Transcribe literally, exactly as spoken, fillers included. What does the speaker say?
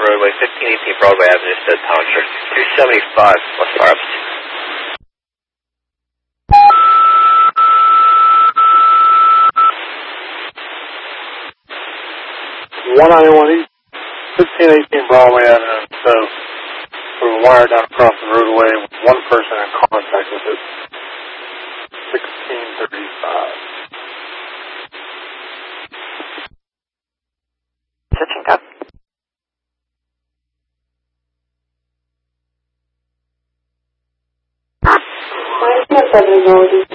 roadway, fifteen eighteen Broadway Avenue, Stead Township, two seventy-five West Harps. one ninety-one East, fifteen eighteen Broadway Avenue, so there's a wire down across the roadway with one person in contact with it. sixteen thirty-five. Switching up. Minus seven,